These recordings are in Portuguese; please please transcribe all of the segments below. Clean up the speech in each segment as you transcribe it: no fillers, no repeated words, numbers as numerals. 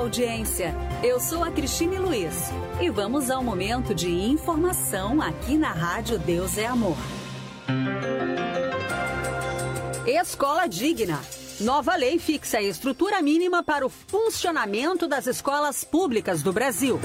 audiência. Eu sou a Cristine Luiz e vamos ao momento de informação aqui na Rádio Deus é Amor. Escola Digna. Nova lei fixa a estrutura mínima para o funcionamento das escolas públicas do Brasil.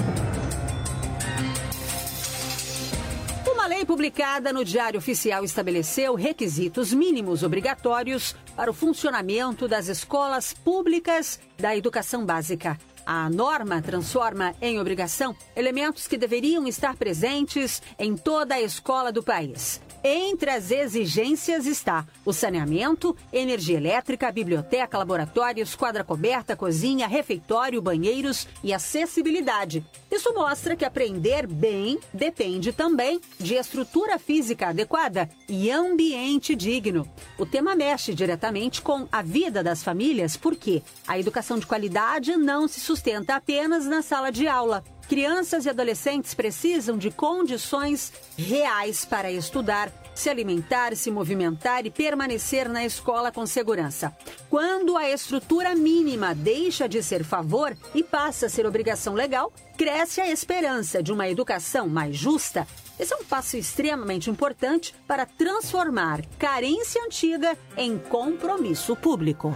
Uma lei publicada no Diário Oficial estabeleceu requisitos mínimos obrigatórios para o funcionamento das escolas públicas da educação básica. A norma transforma em obrigação elementos que deveriam estar presentes em toda a escola do país. Entre as exigências está o saneamento, energia elétrica, biblioteca, laboratórios, quadra coberta, cozinha, refeitório, banheiros e acessibilidade. Isso mostra que aprender bem depende também de estrutura física adequada e ambiente digno. O tema mexe diretamente com a vida das famílias porque a educação de qualidade não se sustenta apenas na sala de aula. Crianças e adolescentes precisam de condições reais para estudar, se alimentar, se movimentar e permanecer na escola com segurança. Quando a estrutura mínima deixa de ser favor e passa a ser obrigação legal, cresce a esperança de uma educação mais justa. Esse é um passo extremamente importante para transformar carência antiga em compromisso público.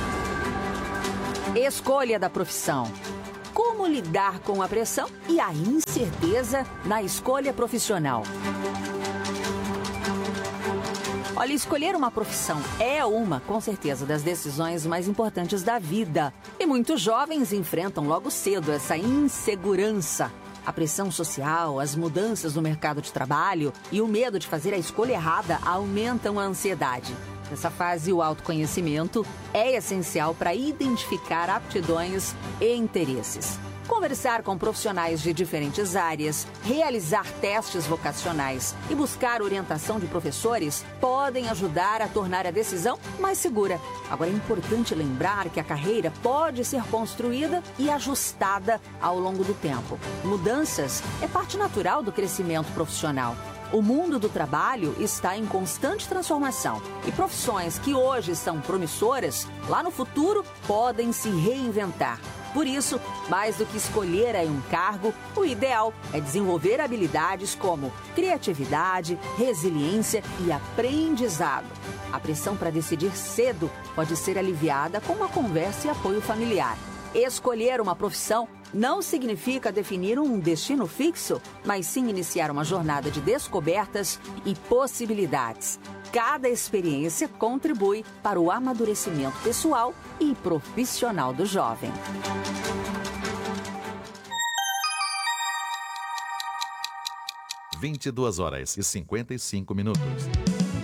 Escolha da profissão. Como lidar com a pressão e a incerteza na escolha profissional? Olha, escolher uma profissão é com certeza, das decisões mais importantes da vida. E muitos jovens enfrentam logo cedo essa insegurança. A pressão social, as mudanças no mercado de trabalho e o medo de fazer a escolha errada aumentam a ansiedade. Nessa fase, o autoconhecimento é essencial para identificar aptidões e interesses. Conversar com profissionais de diferentes áreas, realizar testes vocacionais e buscar orientação de professores podem ajudar a tornar a decisão mais segura. Agora, é importante lembrar que a carreira pode ser construída e ajustada ao longo do tempo. Mudanças é parte natural do crescimento profissional. O mundo do trabalho está em constante transformação e profissões que hoje são promissoras, lá no futuro podem se reinventar. Por isso, mais do que escolher um cargo, o ideal é desenvolver habilidades como criatividade, resiliência e aprendizado. A pressão para decidir cedo pode ser aliviada com uma conversa e apoio familiar. Escolher uma profissão não significa definir um destino fixo, mas sim iniciar uma jornada de descobertas e possibilidades. Cada experiência contribui para o amadurecimento pessoal e profissional do jovem. (22 horas e 55 minutos).